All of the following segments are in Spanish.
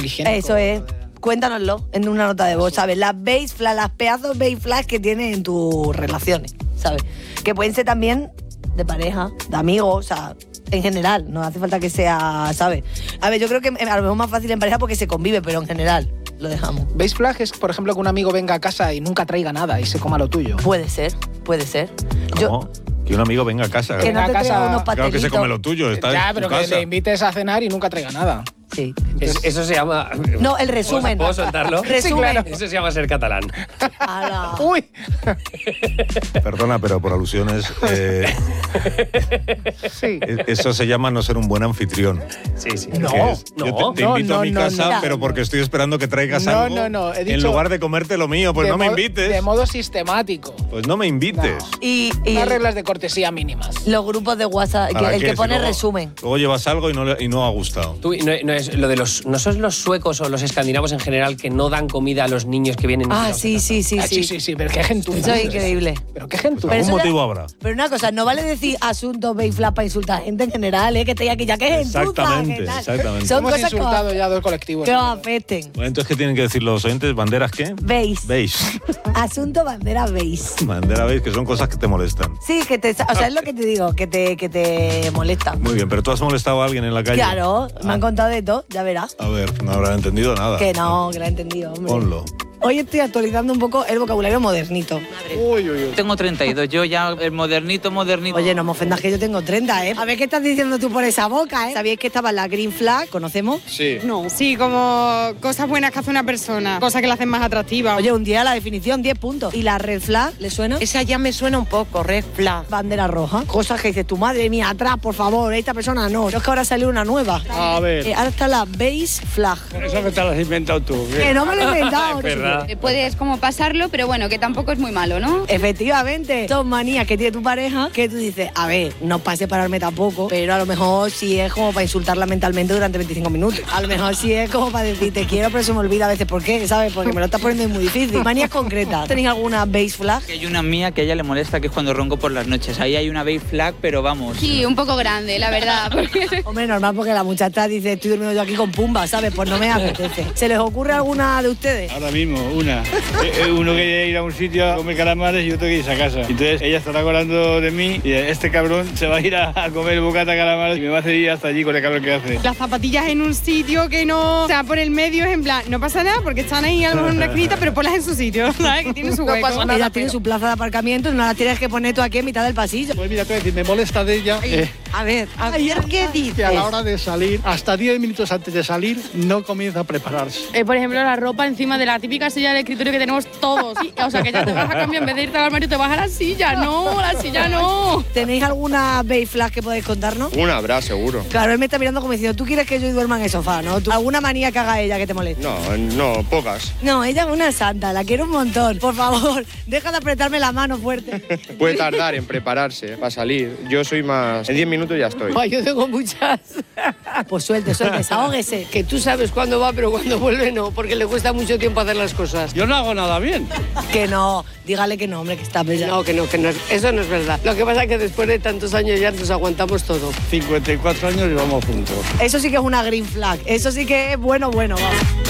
antihigiénico. Eso es. Cuéntanoslo en una nota de voz, ¿sabes? Las beige flags, las pedazos beige flags que tienes en tus relaciones, ¿sabes? Que pueden ser también de pareja, de amigos, o sea, en general. No hace falta que sea, ¿sabes? A ver, yo creo que a lo mejor es más fácil en pareja porque se convive, pero en general lo dejamos. Beige flag es, por ejemplo, que un amigo venga a casa y nunca traiga nada y se coma lo tuyo. Puede ser, puede ser. ¿Cómo? Que un amigo venga a casa. Que no te traiga unos pastelitos. Claro que se come lo tuyo, está Ya, en pero tu que casa. le invites a cenar y nunca traiga nada. Sí. Eso se llama... No, el resumen. ¿Puedo soltarlo? Resumen. Sí, claro. Eso se llama ser catalán. Ala. ¡Uy! Perdona, pero por alusiones, Sí. eso se llama no ser un buen anfitrión. Sí, sí. No. Que es, yo te invito a mi casa, no. pero porque estoy esperando que traigas algo. No. He en dicho lugar de comerte lo mío, pues de no me modo- invites. De modo sistemático. Pues no me invites. Y Unas reglas de cortesía mínimas. los grupos de WhatsApp, ¿Para el qué? que Si pone luego- resumen. Luego llevas algo y no ha gustado. Tú, no es lo de los... ¿No son los suecos o los escandinavos en general que no dan comida a los niños que vienen? Ah, sí, Pero qué gentuza. Eso es increíble. Pero qué gentuza. Pero ¿Algún eso motivo ya- habrá? Pero una cosa, no vale decir asuntos beige flag para insultar a gente en general, que estoy aquí ya que es Exactamente, exactamente. Son Hemos cosas insultado ya dos colectivos. que os afecten. Bueno, entonces, ¿qué tienen que decir los oyentes? ¿Banderas qué? Beige. Beige. Asunto bandera beige. Bandera beige, que son cosas que te molestan. Sí, o sea, es lo que te digo, que te molestan. Muy bien, pero tú has molestado a alguien en la calle. Claro, me han contado de todo, ya verás. A ver, no habrán entendido nada. Que no, que lo he entendido, hombre. Ponlo. Hoy estoy actualizando un poco el vocabulario modernito. Tengo 32, yo ya el modernito. Oye, no me ofendas que yo tengo 30, ¿eh? A ver qué estás diciendo tú por esa boca, ¿eh? ¿Sabíais que estaba la green flag? ¿Conocemos? Sí. No. Sí, como cosas buenas que hace una persona, cosas que la hacen más atractiva. Oye, un día la definición, 10 puntos. ¿Y la red flag le suena? Esa ya me suena un poco, red flag. Bandera roja. Cosas que dices, tu madre mía, atrás, por favor, esta persona no. Pero es que ahora salió una nueva. A ver. Ahora está la beige flag. Eso que te lo has inventado tú. Que no me lo he inventado. no sé Verdad. qué. Puedes como pasarlo, pero bueno, que tampoco es muy malo, ¿no? Efectivamente, son manías que tiene tu pareja que tú dices, a ver, no para separarme tampoco, pero a lo mejor sí es como para insultarla mentalmente durante 25 minutos. A lo mejor sí es como para decir, te quiero, pero se me olvida a veces por qué, ¿sabes? Porque me lo estás poniendo muy difícil. Manías concretas. ¿Tenéis alguna beige flag? Hay una mía que a ella le molesta, que es cuando ronco por las noches. Ahí hay una beige flag, pero vamos. Sí, un poco grande, la verdad. Porque... Hombre, normal, porque la muchacha dice, estoy durmiendo yo aquí con pumba, ¿sabes? Pues no me apetece. ¿Se les ocurre alguna de ustedes? Ahora mismo, una. Uno quiere ir a un sitio a comer calamares y otro quiere irse a casa. Entonces ella estará acordando de mí y este cabrón se va a ir a comer bocata calamares y me va a hacer ir hasta allí con el calor que hace. Las zapatillas en un sitio que no... O sea, por el medio es en plan, no pasa nada porque están ahí a lo mejor en una esquinita, pero ponlas en su sitio, ¿sabes? Que tiene su hueco. Ella tiene su plaza de aparcamiento y no la tienes que poner tú aquí en mitad del pasillo. Pues mira, te voy a decir, me molesta de ella A ver, ¿qué dices? que a la hora de salir, hasta 10 minutos antes de salir, no comienza a prepararse. Por ejemplo, la ropa encima de la típica silla del escritorio que tenemos todos. Sí, o sea, que ya te vas a cambiar, en vez de irte al armario, te vas a la silla. No, la silla no. ¿Tenéis alguna beige flag que podéis contarnos? Una habrá, seguro. Claro, él me está mirando como diciendo, ¿tú quieres que yo duerma en el sofá, no? ¿Alguna manía que haga ella que te moleste? No, pocas. No, ella es una santa, la quiero un montón. Por favor, deja de apretarme la mano fuerte. Puede tardar en prepararse para salir. Yo soy más... En 10 minutos ya estoy. Ay, yo tengo muchas. Pues suelte, desahógese. Que tú sabes cuándo va, pero cuando vuelve no, porque le cuesta mucho tiempo hacer las cosas. Yo no hago nada bien. Que no, dígale que no, hombre, que está bella. No, que no, eso no es verdad. Lo que pasa es que después de tantos años ya nos aguantamos todo. 54 años y vamos juntos. Eso sí que es una green flag. Eso sí que es bueno, vamos.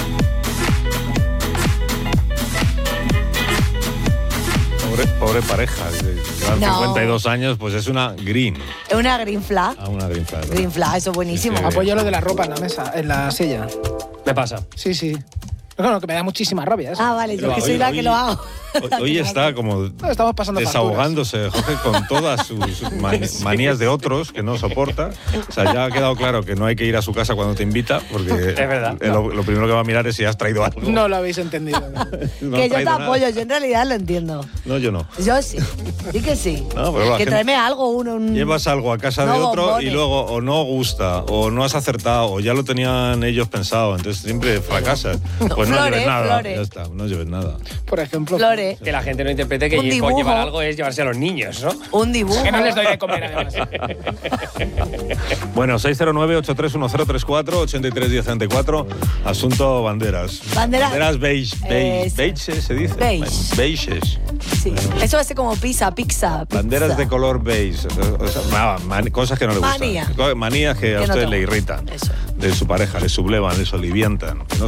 Pobre pareja. Llevan No. 52 años, pues es una green. Es una green flag. Una green flag. Green flag, eso es buenísimo. Sí, sí. Apoyo lo de la ropa en la mesa, en la silla. Me pasa. Sí. Bueno, que me da muchísima rabia eso. Ah, vale, yo que soy la que lo hago. Hoy está como Estamos pasando desahogándose, Jorge, con todas sus manías de otros que no soporta. O sea, ya ha quedado claro que no hay que ir a su casa cuando te invita, porque Es verdad. lo primero que va a mirar es si has traído algo. No lo habéis entendido. No Que has yo te traído nada. apoyo, yo en realidad lo entiendo. No, yo no. Yo sí, sí que sí. No, pero la Que gente- tráeme algo, un... Llevas algo a casa No, de otro bombones. y luego o no gusta, o no has acertado, o ya lo tenían ellos pensado, entonces siempre fracasas. Pues no Flores, lleves nada, flores. ya está, no lleves nada. Por ejemplo. Flores, Que la gente no interprete que Un dibujo. llevar algo es llevarse a los niños, ¿no? un dibujo. Que no les doy de comer, además. Bueno, 609-831034, 831034, asunto banderas. Banderas beige, beige se dice. Beige. Beiges. Sí. Eso va a ser como pizza. Banderas de color beige. O sea, cosas que no le gustan. Manía. Manías que a Que no usted te le gustan. irritan. Eso. De su pareja, le sublevan, le soliviantan. Que no